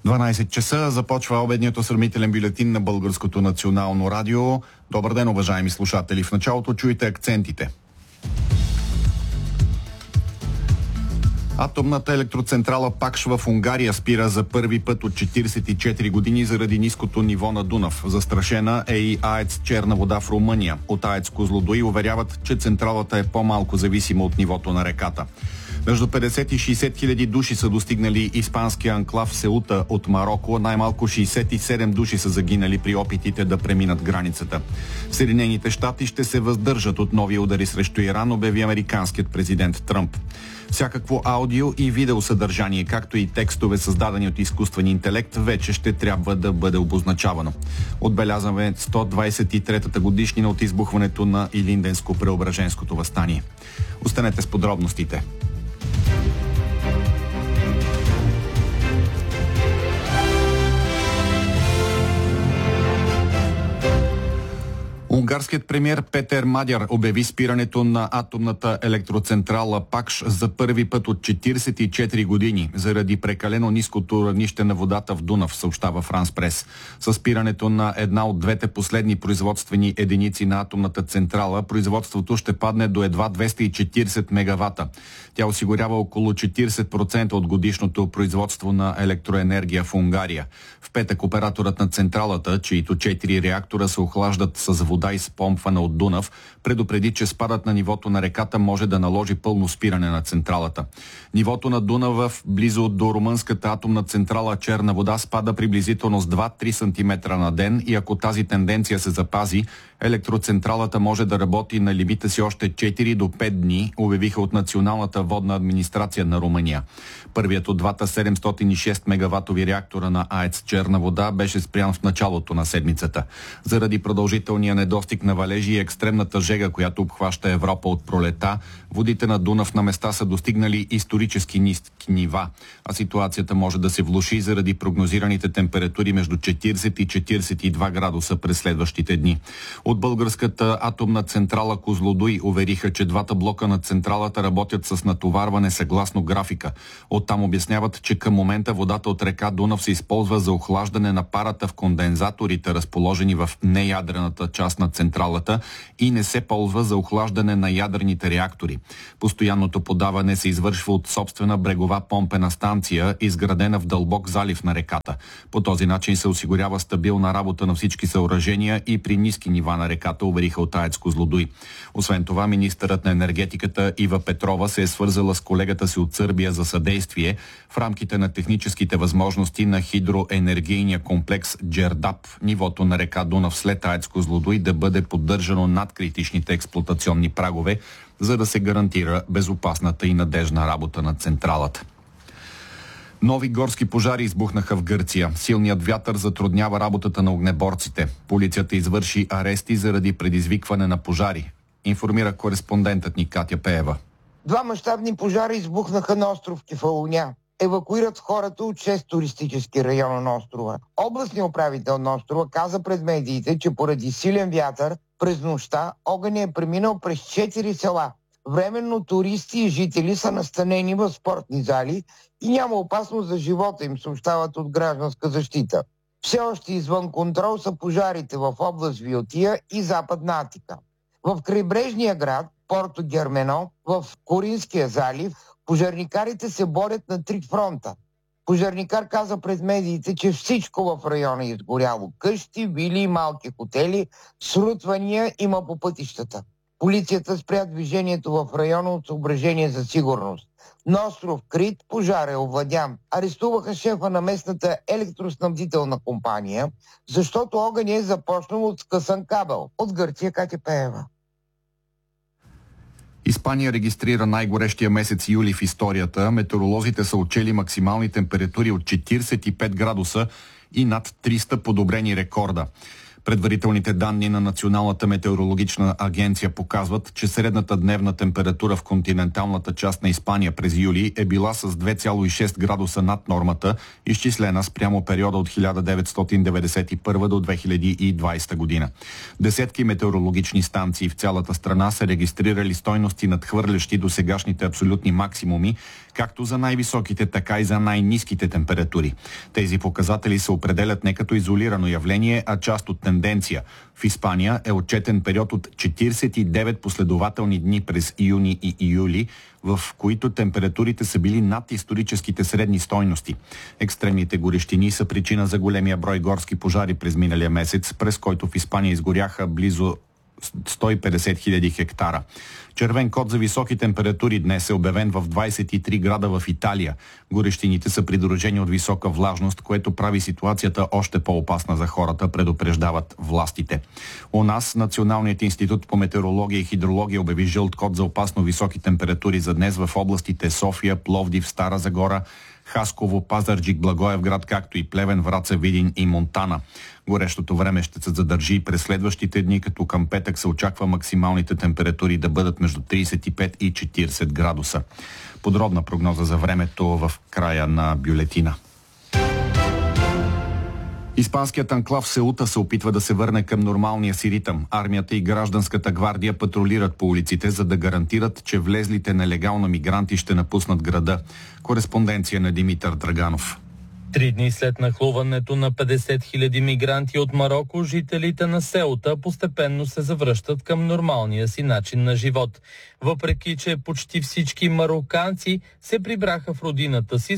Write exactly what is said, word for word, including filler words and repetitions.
дванайсет часа започва обедният осведомителен бюлетин на Българското национално радио. Добър ден, уважаеми слушатели. В началото чуйте акцентите. Атомната електроцентрала Пакш в Унгария спира за първи път от четирийсет и четири години заради ниското ниво на Дунав. Застрашена е и АЕЦ Черна вода в Румъния. От АЕЦ Козлодуй уверяват, че централата е по-малко зависима от нивото на реката. Между петдесет и шейсет хиляди души са достигнали испанския анклав Сеута от Мароко. Най-малко шейсет и седем души са загинали при опитите да преминат границата. Съединените щати ще се въздържат от нови удари срещу Иран, обяви американският президент Тръмп. Всякакво аудио и видеосъдържание, както и текстове, създадени от изкуствен интелект, вече ще трябва да бъде обозначавано. Отбелязваме сто двайсет и третата годишнина от избухването на Илинденско-Преображенското въстание. Останете с подробностите. Унгарският премиер Петер Мадяр обяви спирането на атомната електроцентрала Пакш за първи път от четирийсет и четири години заради прекалено ниското равнище на водата в Дунав, съобщава Франс Прес. С спирането на една от двете последни производствени единици на атомната централа, производството ще падне до едва двеста и четирийсет мегавата. Тя осигурява около четирийсет процента от годишното производство на електроенергия в Унгария. В петък операторът на централата, чието четири реактора се охлаждат с вода, изпомпвана от Дунав, предупреди, че спадът на нивото на реката може да наложи пълно спиране на централата. Нивото на Дунав близо до румънската атомна централа Черна вода спада приблизително с два-три сантиметра на ден и ако тази тенденция се запази, електроцентралата може да работи на лимита си още четири до пет дни, обявиха от Националната водна администрация на Румъния. Първият от двата седемстотин и шест мегаватови реактора на АЕЦ Черна вода беше спрян в началото на седмицата. Заради продължителния недостиг на валежи и екстремната жега, която обхваща Европа от пролета, водите на Дунав на места са достигнали исторически ниски нива, а ситуацията може да се влоши заради прогнозираните температури между четирийсет и четирийсет и два градуса през следващите дни. От българската атомна централа Козлодуй увериха, че двата блока на централата работят с натоварване съгласно графика. Оттам обясняват, че към момента водата от река Дунав се използва за охлаждане на парата в кондензаторите, разположени в неядрената част на централата, и не се ползва за охлаждане на ядрените реактори. Постоянното подаване се извършва от собствена брегова помпена станция, изградена в дълбок залив на реката. По този начин се осигурява стабилна работа на всички съоръжения и при ниски нива на реката, увериха от АЕЦ Козлодуй. Освен това, министърът на енергетиката Ива Петрова се е свързала с колегата си от Сърбия за съдействие в рамките на техническите възможности на хидроенергийния комплекс Джердап, нивото на река Дунав след АЕЦ Козлодуй да бъде поддържано над критичните експлоатационни прагове, за да се гарантира безопасната и надежна работа на централата. Нови горски пожари избухнаха в Гърция. Силният вятър затруднява работата на огнеборците. Полицията извърши арести заради предизвикване на пожари, информира кореспондентът ни Катя Пеева. Два мащабни пожара избухнаха на остров Кефалоня. Евакуират хората от шест туристически района на острова. Областният управител на острова каза пред медиите, че поради силен вятър през нощта огънят е преминал през четири села. Временно туристи и жители са настанени в спортни зали и няма опасност за живота им, съобщават от Гражданска защита. Все още извън контрол са пожарите в област Виотия и Западна Атика. В крайбрежния град Порто Гермено, в Коринския залив, пожарникарите се борят на три фронта. Пожарникар каза пред медиите, че всичко в района е изгоряло. Къщи, вили и малки хотели, срутвания има по пътищата. Полицията спря движението в района от съображение за сигурност. На остров Крит пожар е овладян. Арестуваха шефа на местната електроснабдителна компания, защото огън е започнал от скъсан кабел. От Гърция, Катя Пеева. Испания регистрира най-горещия месец юли в историята. Метеоролозите са отчели максимални температури от четирийсет и пет градуса и над триста подобрени рекорда. Предварителните данни на Националната метеорологична агенция показват, че средната дневна температура в континенталната част на Испания през юли е била с две цяло и шест градуса над нормата, изчислена спрямо периода от хиляда деветстотин деветдесет и първа до две хиляди и двадесета година. Десетки метеорологични станции в цялата страна са регистрирали стойности надхвърлящи до сегашните абсолютни максимуми, както за най-високите, така и за най-ниските температури. Тези показатели се определят не като изолирано явление, а част от тенденция. В Испания е отчетен период от четиридесет и девет последователни дни през юни и июли, в които температурите са били над историческите средни стойности. Екстремните горещини са причина за големия брой горски пожари през миналия месец, през който в Испания изгоряха близо сто и петдесет хиляди хектара. Червен код за високи температури днес е обявен в двадесет и три града в Италия. Горещините са придружени от висока влажност, което прави ситуацията още по-опасна за хората, предупреждават властите. У нас Националният институт по метеорология и хидрология обяви жълт код за опасно високи температури за днес в областите София, Пловдив, Стара Загора, Хасково, Пазарджик, Благоевград, както и Плевен, Враца, Видин и Монтана. Горещото време ще се задържи и през следващите дни, като към петък се очаква максималните температури да бъдат между тридесет и пет и четиридесет градуса. Подробна прогноза за времето в края на бюлетина. Испанският анклав Сеута се опитва да се върне към нормалния си ритъм. Армията и гражданската гвардия патрулират по улиците, за да гарантират, че влезлите нелегално мигранти ще напуснат града. Кореспонденция на Димитър Драганов. Три дни след нахлуването на петдесет хиляди мигранти от Мароко, жителите на Сеута постепенно се завръщат към нормалния си начин на живот. Въпреки че почти всички мароканци се прибраха в родината си,